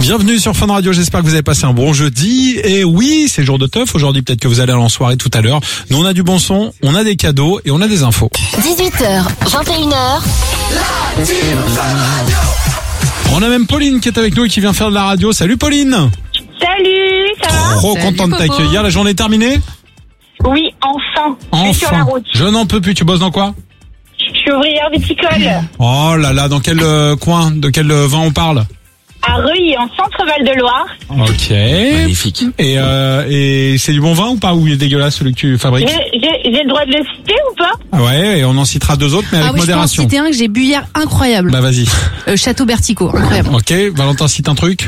Bienvenue sur Fun Radio, j'espère que vous avez passé un bon jeudi. Et oui, c'est jour de teuf. Aujourd'hui, peut-être que vous allez aller en soirée tout à l'heure. Nous, on a du bon son, on a des cadeaux et on a des infos. 18h, 21h. On a même Pauline qui est avec nous et qui vient faire de la radio. Salut Pauline. Salut, ça va? Trop content de t'accueillir. La journée est terminée? Oui, enfin. Je suis sur la route. Je n'en peux plus. Tu bosses dans quoi? Je suis ouvrière viticole. Oh là là, dans quel coin? De quel vin on parle? À Reuilly, en centre-Val de Loire. Ok. Magnifique. Et c'est du bon vin ou pas? Ou il est dégueulasse celui que tu fabriques? J'ai le droit de le citer ou pas? Ah ouais, et on en citera deux autres, mais avec modération. Je peux en citer un que j'ai bu hier, incroyable. Bah vas-y. Château Bertico, incroyable. Ok, Valentin cite un truc.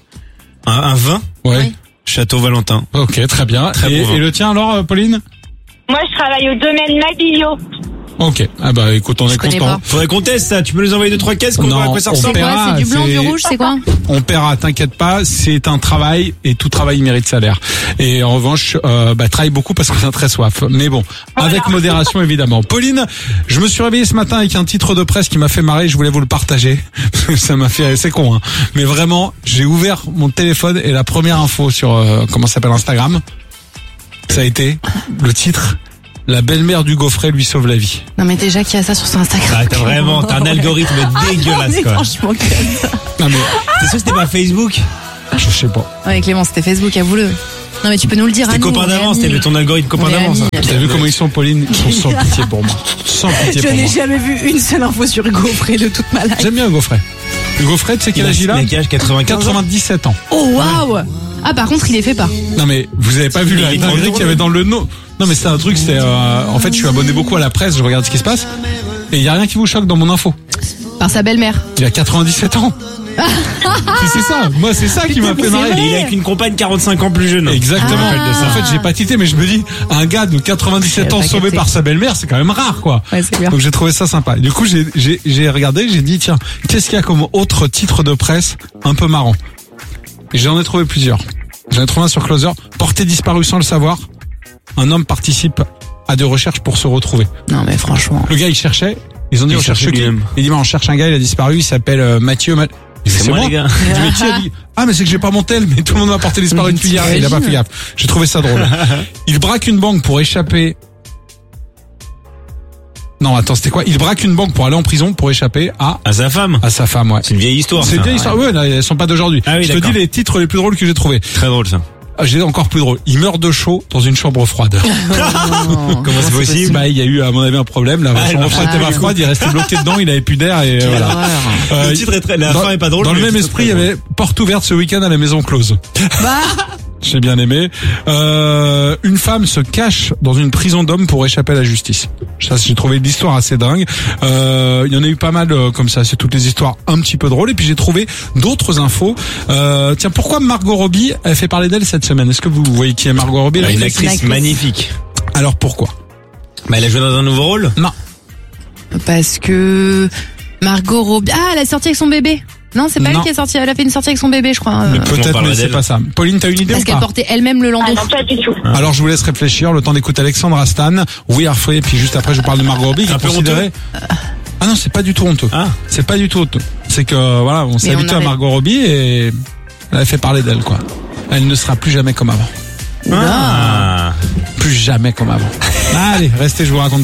Un vin? Ouais. Oui. Château Valentin. Ok, très bien. Très bon vin. Et le tien alors, Pauline? Moi, je travaille au domaine Mabillot. Ok. Ah bah écoute, on est connais content. pas. Faudrait qu'on teste ça. Tu peux nous envoyer 2-3 caisses qu'on voit à quoi ça on ressemble? C'est quoi? paiera, C'est du blanc, c'est- du rouge, c'est quoi? On paiera, t'inquiète pas, c'est un travail et tout travail mérite salaire. Et en revanche, travaille beaucoup parce qu'on a très soif. Mais bon, avec modération évidemment. Pauline, je me suis réveillé ce matin avec un titre de presse qui m'a fait marrer, je voulais vous le partager. Ça m'a fait, c'est con, hein. Mais vraiment, j'ai ouvert mon téléphone et la première info sur, comment ça s'appelle, Instagram, ça a été le titre. La belle-mère du Gaufret lui sauve la vie. Non mais déjà qu'il y a ça sur son Instagram. Ah, t'as un algorithme dégueulasse, mais quoi. franchement, Non mais, T'es sûr que c'était pas Facebook? je sais pas. ouais, Clément, c'était Facebook, avoue-le. Non mais tu peux nous le dire à C'était nous. copain on est d'avant, amis. c'était ton algorithme copain On est d'avant, ça. amis. T'as vu comment ils sont, Pauline? Ils sont sans pitié pour moi. Sans pitié Je pour n'ai moi. jamais vu une seule info sur Hugo Frey de toute ma life. J'aime bien le Gaufret. Le Gaufret, tu sais quel âge il a? Il a 95 97 ans. Oh waouh. Ah par contre, il est fait pas. Non mais vous avez pas vu la Il est dinguerie drôle. qu'il y avait dans le nom? Non mais c'est un truc, c'était en fait je suis abonné beaucoup à la presse, je regarde ce qui se passe et il y a rien qui vous choque dans mon info. Par sa belle-mère. Il a 97 ans. c'est ça, moi c'est ça qui m'a fait marrer. Et il a qu'une compagne 45 ans plus jeune. Exactement. Ah. En fait, j'ai pas tité, mais je me dis, un gars de 97 ans J'ai pas sauvé capté. par sa belle-mère, c'est quand même rare, quoi. Ouais, c'est clair. Donc j'ai trouvé ça sympa. Du coup, j'ai regardé, j'ai dit, tiens, qu'est-ce qu'il y a comme autre titre de presse un peu marrant? Et j'en ai trouvé plusieurs. J'en ai trouvé un sur Closer. Porté disparu sans le savoir. Un homme participe à des recherches pour se retrouver. Non mais franchement. Le gars, il cherchait. Ils ont dit, Il on cherche cherchait qui? lui-même. Il dit, on cherche un gars, il a disparu, il s'appelle Mathieu. C'est moi, les gars. Il dit, mais qui a dit? Ah, mais c'est que j'ai pas mon tel, mais tout le monde m'a porté disparu depuis hier. Il a pas fait gaffe. J'ai trouvé ça drôle. Il braque une banque pour échapper. Non, attends, c'était quoi? Il braque une banque pour aller en prison pour échapper À sa femme. à sa femme, ouais. C'est une vieille histoire. C'est ça. bien histoire. Ouais, elles sont pas d'aujourd'hui. Ah oui, Je te d'accord. dis les titres les plus drôles que j'ai trouvés. Très drôle, ça. Ah, j'ai encore plus drôle. Il meurt de chaud dans une chambre froide. Comment c'est possible? Bah, il y a eu, à mon avis, un problème. La chambre froide était pas froide, il est resté bloqué dedans, il avait plus d'air et voilà. Horreur. Le titre est très, la dans, fin est pas drôle. Dans le mais même titre est esprit, il y très avait porte ouverte ce week-end à la maison close. Bah, J'ai bien aimé. Une femme se cache dans une prison d'hommes pour échapper à la justice. Ça, j'ai trouvé l'histoire assez dingue. Il y en a eu pas mal comme ça. C'est toutes les histoires un petit peu drôles. Et puis j'ai trouvé d'autres infos. Tiens, pourquoi Margot Robbie a fait parler d'elle cette semaine? Est-ce que vous voyez qui est Margot Robbie? drôle. Une Une actrice actrice. magnifique. Alors pourquoi? Bah, elle a joué dans un nouveau rôle. Non. parce que Margot Robbie. Ah, elle a sorti avec son bébé. Non, c'est pas Non. elle qui est sortie. Elle a fait une sortie avec son bébé, je crois. Mais on peut-être, parle mais c'est d'elle. pas ça. Pauline, t'as une idée Parce ou qu'elle pas? portait elle-même le landau. Ah non, pas du tout. Alors je vous laisse réfléchir, le temps d'écouter Alexandre Astan, We Are Free, et puis juste après je vous parle de Margot Robbie, qui Un est peu considérée... Ah non, c'est pas du tout honteux. Ah. C'est pas du tout honteux. C'est que voilà, on s'est Mais on habitué à avait- Margot Robbie et elle a fait parler d'elle, quoi. Elle ne sera plus jamais comme avant. Ah. Plus jamais comme avant. Allez, restez, je vous raconte.